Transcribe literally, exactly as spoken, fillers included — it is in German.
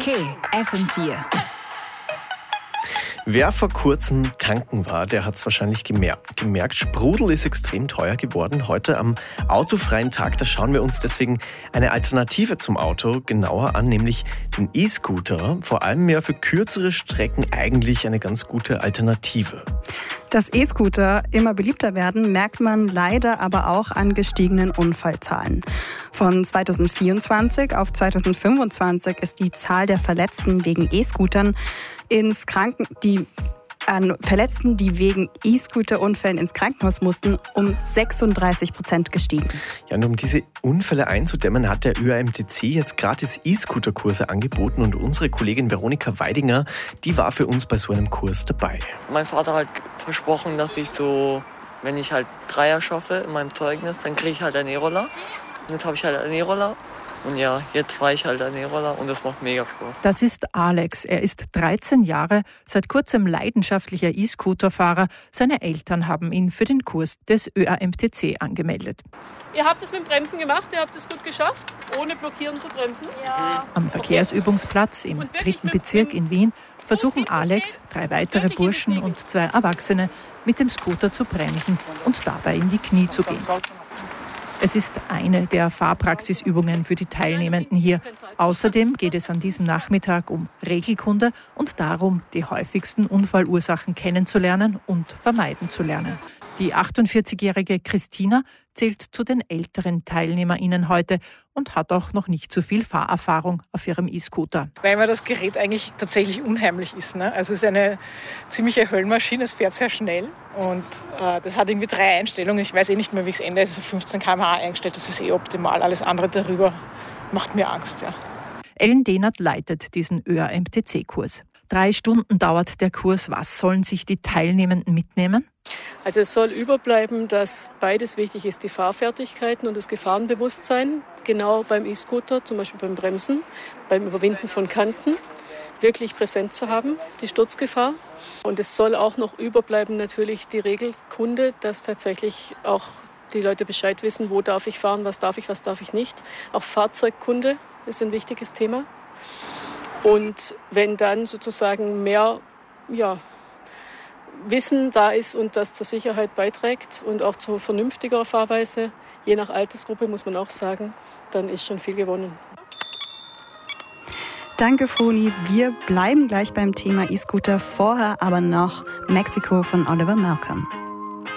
K F M vier. Wer vor kurzem tanken war, der hat es wahrscheinlich gemerkt. gemerkt. Sprudel ist extrem teuer geworden. Heute am autofreien Tag, da schauen wir uns deswegen eine Alternative zum Auto genauer an, nämlich den E-Scooter. Vor allem ja für kürzere Strecken eigentlich eine ganz gute Alternative. Dass E-Scooter immer beliebter werden, merkt man leider aber auch an gestiegenen Unfallzahlen. Von zweitausendvierundzwanzig auf zweitausendfünfundzwanzig ist die Zahl der Verletzten wegen E-Scootern ins Kranken, die an Verletzten, die wegen E-Scooter-Unfällen ins Krankenhaus mussten, um sechsunddreißig Prozent gestiegen. Ja, und um diese Unfälle einzudämmen, hat der Ö A M T C jetzt gratis E-Scooter-Kurse angeboten und unsere Kollegin Veronika Weidinger, die war für uns bei so einem Kurs dabei. Mein Vater hat versprochen, dass ich so, wenn ich halt Dreier schaffe in meinem Zeugnis, dann kriege ich halt einen E-Roller. Und jetzt habe ich halt einen E-Roller. Und ja, jetzt fahre ich halt einen E-Roller und das macht mega Spaß. Das ist Alex. Er ist dreizehn Jahre, seit kurzem leidenschaftlicher E-Scooter-Fahrer. Seine Eltern haben ihn für den Kurs des Ö A M T C angemeldet. Ihr habt es mit dem Bremsen gemacht, ihr habt es gut geschafft, ohne blockieren zu bremsen? Ja. Am Verkehrsübungsplatz im dritten Bezirk in Wien versuchen Alex, drei weitere Burschen und zwei Erwachsene mit dem Scooter zu bremsen und dabei in die Knie zu gehen. Es ist eine der Fahrpraxisübungen für die Teilnehmenden hier. Außerdem geht es an diesem Nachmittag um Regelkunde und darum, die häufigsten Unfallursachen kennenzulernen und vermeiden zu lernen. Die achtundvierzigjährige Christina zählt zu den älteren TeilnehmerInnen heute und hat auch noch nicht so viel Fahrerfahrung auf ihrem E-Scooter. Weil mir das Gerät eigentlich tatsächlich unheimlich ist. Ne? Also es ist eine ziemliche Höllenmaschine, es fährt sehr schnell und äh, das hat irgendwie drei Einstellungen. Ich weiß eh nicht mehr, wie es Ende ist. Es ist auf fünfzehn Kilometer pro Stunde eingestellt, das ist eh optimal. Alles andere darüber macht mir Angst. Ja. Ellen Dehnert leitet diesen Ö A M T C-Kurs. Drei Stunden dauert der Kurs. Was sollen sich die Teilnehmenden mitnehmen? Also es soll überbleiben, dass beides wichtig ist, die Fahrfertigkeiten und das Gefahrenbewusstsein, genau beim E-Scooter, zum Beispiel beim Bremsen, beim Überwinden von Kanten, wirklich präsent zu haben, die Sturzgefahr. Und es soll auch noch überbleiben natürlich die Regelkunde, dass tatsächlich auch die Leute Bescheid wissen, wo darf ich fahren, was darf ich, was darf ich nicht. Auch Fahrzeugkunde ist ein wichtiges Thema. Und wenn dann sozusagen mehr ja, Wissen da ist und das zur Sicherheit beiträgt und auch zu vernünftiger Fahrweise, je nach Altersgruppe muss man auch sagen, dann ist schon viel gewonnen. Danke, Froni. Wir bleiben gleich beim Thema E-Scooter, vorher aber noch Mexiko von Oliver Malcolm.